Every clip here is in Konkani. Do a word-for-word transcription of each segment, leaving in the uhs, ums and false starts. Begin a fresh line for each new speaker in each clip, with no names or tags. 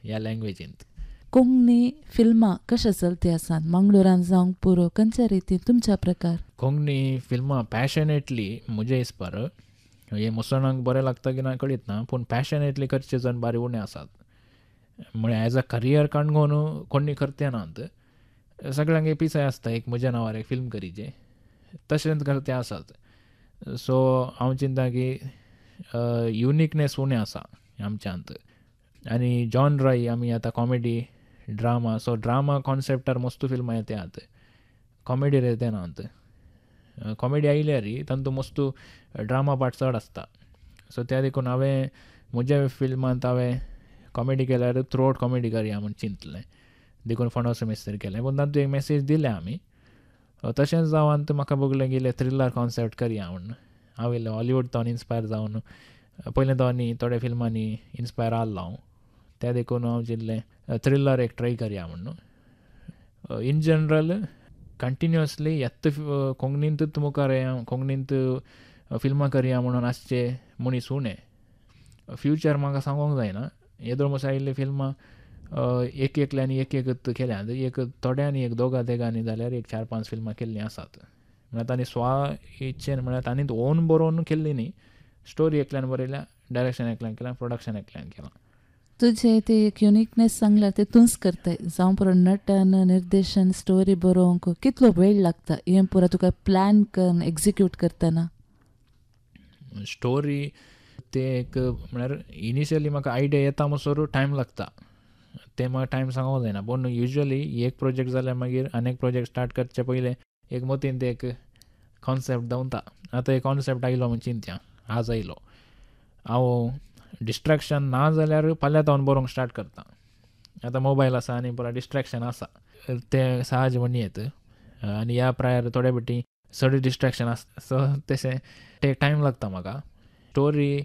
ह्या लँग्वेजींत.
कोंकणी फिल्मां कशें चलती आसात मंगळुरान जावंक पुरो खंयच्या रितीन तुमच्या प्रकार?
कोंकणी फिल्मां पॅशनेटली म्हज्या हिसपार हे मुसळांक बरें लागता की ना कळीत ना, पूण पॅशनेटली करचे जण बारी उणे आसात. म्हळ्यार एज अ करियर काणून कोणी करते नात. सगळ्यांक एक पिसाय आसता एक म्हज्या नांवार एक फिल्म करीचे, तशेंच करते आसात. सो हांव चिंता की युनिकनेस उणें आसा आमच्यांत. आनी जॉनराय आमी आतां कॉमेडी ड्रामा, सो ड्रामा कॉन्सेप्टार मस्तू फिल्मां येतात, कॉमेडीर येते नात. कॉमेडी आयल्यारी तातूंत मस्तू ड्रामा पार्ट चड आसता. सो त्या देखून हांवें म्हज्या फिल्मांत हांवें कॉमेडी केल्यार थ्रू आवट कॉमेडी करया म्हूण चिंतलें, देखून फणस मिस्तर केलें. पूण तातूंत एक मॅसेज दिलें आमी. तशेंच जावन म्हाका बगलें गेलें थ्रिलर कॉन्सेप्ट करया म्हूण. हांव येयलें हॉलिवूड तावन इन्स्पायर जावन पयलें तो न्ही थोड्या फिल्मांनी इन्स्पायर आसलो हांव, त्या देखून हांव चिंतलें थ्रिलर एक ट्राय करया म्हणून. इन जनरल कंटिन्युअसली येत कोंकणींतूच मुखार येया, कोंकणींत फिल्मां करया म्हणून आसचे मनीस उणे. फ्युचर म्हाका सांगूंक जायना. येदोळ म्हूण आयिल्ली फिल्मां एक एकल्यांनी एक एक केल्यात, एक थोड्यांनी एक दोगा तेगांनी जाल्यार एक चार पांच फिल्मां केल्लीं आसात. म्हळ्यार तांणी स्वा इच्छेन म्हळ्यार तांणी ओन बरोवन केल्ली न्ही, स्टोरी एकल्यान बरयल्या, डायरेक्शन एकल्यान केलां, प्रोडक्शन एकल्यान केलां.
तुजें ते एक युनिकनेस सांगल्यार ते तूंच करताय जावं पुरो नटन निर्देशन स्टोरी बरोवंक कितलो वेळ लागता हें पुरो तुका प्लॅन करून एग्जिक्यूट करतना?
स्टोरी ते एक म्हळ्यार इनिशियली म्हाका आयडिया येता म्हणसर टायम लागता, ते म्हाका टायम सांगूंक जायना. पूण युजली एक प्रोजेक्ट जाल्यार मागीर आनी एक प्रोजेक्ट स्टार्ट करचे पयलें एक मतीन ते एक कॉन्सेप्ट दवरता. आतां एक कॉन्सेप्ट आयलो म्हूण चिंतया, आज आयलो, हांव डिस्ट्रॅक्शन ना जाल्यार फाल्यां तावन बरोवंक स्टार्ट करता. आतां मोबायल आसा आनी पुरो डिस्ट्रॅक्शन आसा, ते सहज म्हणयेत. आनी ह्या प्रायर थोडे फावटी चड डिस्ट्रॅक्शन आसता, सो तशें ते टायम लागता म्हाका. स्टोरी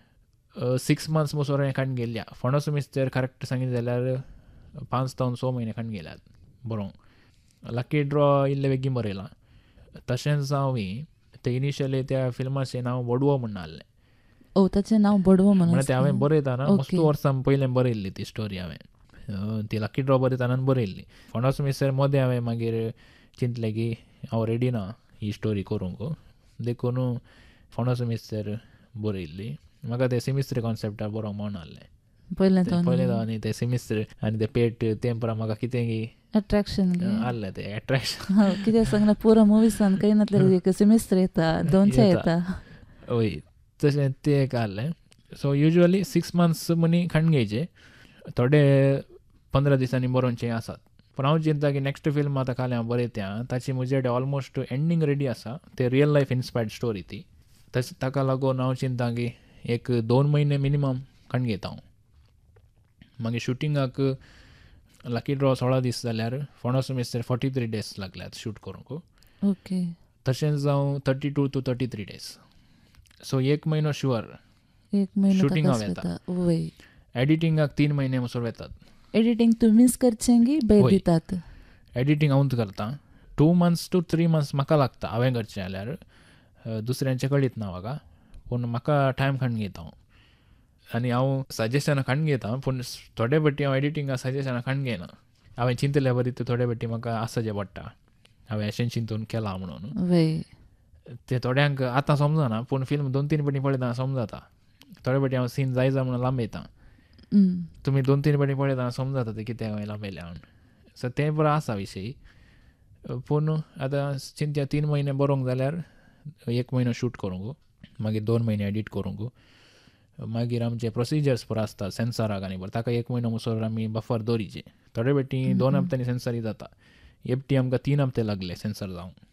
सिक्स मंथ्स मुसोर हें काडून गेल्या. फणस मिस्तर करेक्ट सांगीत जाल्यार पांच तावन स म्हयने काडून गेल्यात बरोवंक. लकी ड्रॉ इल्लें बेगीन बरयलां. तशेंच जावं ते इनिशियली त्या फिल्माचें नांव बडवो म्हूण आसलें.
ओ ताचें नांव बडवो म्हणून
म्हळ्यार तें हांवें बरयताना मस्तू वर्सां पयलें बरयल्ली ती स्टोरी. हांवें ती लकी ड्रॉ बरयताना बरयल्ली. फणस मिस्तर मदें हांवें मागीर चिंतलें की हांव रेडी ना ही स्टोरी करूंक, देखून फणस मिस्तर बरयल्ली. म्हाका ते सिमिस्त्री कॉन्सेप्टार बरोवंक म्हणून आसलें
पयलें
पयलें आनी ते सिमिस्त्र आनी ते पेट तें पुरो म्हाका कितें
अट्रॅक्शन
आसलें तें एट्रॅक्शन.
कित्याक सांगना पुरो मुवीसान काही नातल्यार एक सिमिस्त्र येता, दोनशे येता.
वय तशें तें एक आसलें. So usually six months money काडून घेवचे, थोडे पंदरा दिसांनी बरोवचे आसात. पूण हांव चिंता की नॅक्स्ट फिल्म आतां काल हांव बरयत्या ताची म्हजे कडेन ऑलमोस्ट एंडींग रेडी आसा. ते रियल लायफ इन्स्पायर्ड स्टोरी ती. तशें ताका लागून हांव चिंता की एक दोन म्हयने मिनिमम काडून घेता हांव. मागीर शुटिंगाक लकी ड्रॉ सोळा दीस जाल्यार फणस मिस्तर फोर्टी थ्री डेज लागल्यात शूट करूंक.
ओके.
तशेंच जावं thirty two to thirty three days. सो एक म्हयनो शुअर
एक म्हयनो
शुटिंगाक येता.
वय
एडिटिंगाक तीन म्हयने मुसोर येतात.
एडिटींग तुमीच करचें की बेळ दितात?
एडिटींग हांवूच करता. Two months to three months म्हाका लागता हांवें करचें जाल्यार. दुसऱ्यांचें कळीत ना म्हाका, पूण म्हाका टायम काडून घेता हांव. आनी हांव सजेशनां काडून घेता, पूण थोडे फावटी हांव एडिटिंगाक सजेशनां काडून घेयना. हांवें चिंतल्या बरी ते थोडे फावटी म्हाका आसचें पडटा हांवें अशें चिंतून केलां म्हणून. ते थोड्यांक आतां समजना, पूण फिल्म दोन तीन फावटी पळयतना समजता. थोडे फावटी हांव सीन जाय जा म्हणून लांबयता, तुमी दोन तीन फावटी पळयतना समजता ते कितें हांवें लांबयल्या म्हणून. सो तें बरो आसा विशय. पूण आतां चिंतया तीन म्हयने बरोवंक जाल्यार एक म्हयनो शूट करूंक, मागीर दोन म्हयने एडीट करूंक, मागीर आमचे प्रोसिजर्स पुरो आसता सेन्सराक आनी बरो ताका एक म्हयनो मुसोर आमी बफर दवरिचे. थोडे फावटी दोन हप्त्यांनी सेन्सरी जाता. एपटी आमकां तीन हप्ते लागले सेन्सर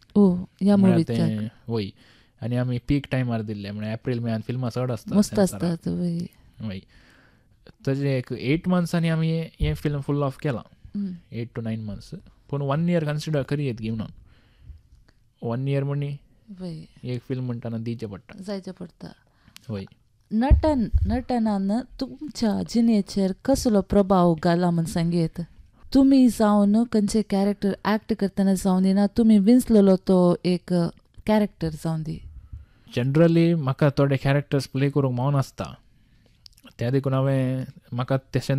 जावंक. तें वय आनी आमी पीक टायमार दिल्ले, म्हळ्यार एप्रील मेयान फिल्मां चड आसता. वय तशें एक एट मंथ्सांनी आमी हें फिल्म फूल ऑफ केलां, एट टू नायन मंथ्स. पूण वन इयर कन्सिडर करियेत गी म्हणून. वन इयर म्हणी एक फिल्म म्हणटाना दिवचें पडटा,
जायचें पडटा.
वय
नटन नटनान तुमच्या जिणेचेर कसलो प्रभाव घाला म्हूण सांगेत? तुमी जावन खंयचे कॅरेक्टर एक्ट करतना जावन दिना, तुमी विंचलेलो तो एक कॅरेक्टर जावन दी.
जनरली म्हाका थोडे कॅरेक्टर्स प्ले करूंक मावन आसता, त्या देखून हांवें म्हाका तशें